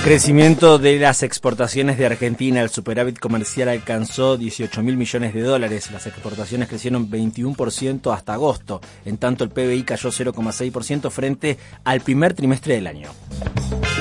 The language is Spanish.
Crecimiento de las exportaciones de Argentina. El superávit comercial alcanzó 18.000 millones de dólares. Las exportaciones crecieron 21% hasta agosto. En tanto, el PBI cayó 0,6% frente al primer trimestre del año.